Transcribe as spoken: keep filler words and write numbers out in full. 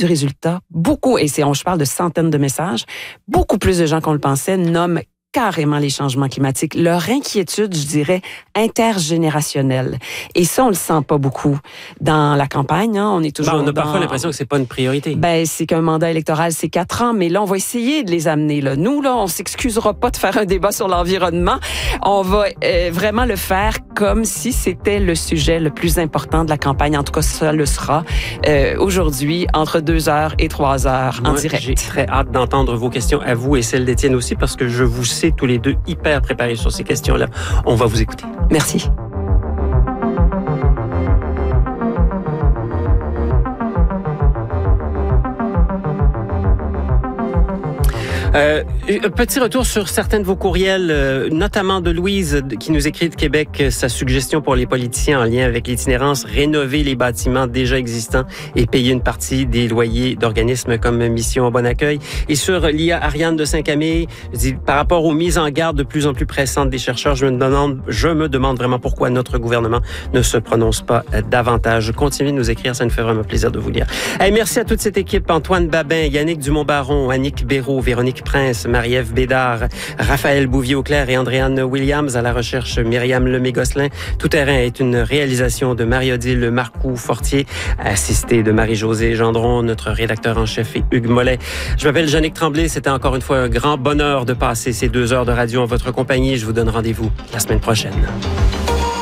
du résultat. Beaucoup, et c'est, on, je parle de centaines de messages, beaucoup plus de gens qu'on le pensait nomment carrément les changements climatiques. Leur inquiétude, je dirais, intergénérationnelle. Et ça, on le sent pas beaucoup dans la campagne. Hein. On est toujours. Ben, on a dans... parfois l'impression que c'est pas une priorité. Ben, c'est qu'un mandat électoral, c'est quatre ans, mais là, on va essayer de les amener. Là. Nous, là, on s'excusera pas de faire un débat sur l'environnement. On va euh, vraiment le faire comme si c'était le sujet le plus important de la campagne. En tout cas, ça le sera euh, aujourd'hui, entre deux heures et trois heures en Moi, direct. J'ai très hâte d'entendre vos questions à vous et celles d'Étienne aussi, parce que je vous sais tous les deux hyper préparés sur ces questions-là. On va vous écouter. Merci. Euh, un petit retour sur certains de vos courriels, euh, notamment de Louise qui nous écrit de Québec euh, sa suggestion pour les politiciens en lien avec l'itinérance, rénover les bâtiments déjà existants et payer une partie des loyers d'organismes comme Mission Bon Accueil. Et sur l'I A, Ariane de Saint-Camille dit, par rapport aux mises en garde de plus en plus pressantes des chercheurs, je me demande, je me demande vraiment pourquoi notre gouvernement ne se prononce pas davantage. Continuez de nous écrire, ça nous fait vraiment plaisir de vous lire. Hey, merci à toute cette équipe, Antoine Babin, Yannick Dumont-Baron, Annick Béraud, Véronique Prince, Marie-Ève Bédard, Raphaël Bouvier-Auclair et Andréane Williams. À la recherche, Myriam Lemay-Gosselin. Tout terrain est une réalisation de Marie-Odile Marcoux-Fortier, assistée de Marie-Josée Gendron, notre rédacteur en chef et Hugues Mollet. Je m'appelle Jannick Tremblay. C'était encore une fois un grand bonheur de passer ces deux heures de radio en votre compagnie. Je vous donne rendez-vous la semaine prochaine.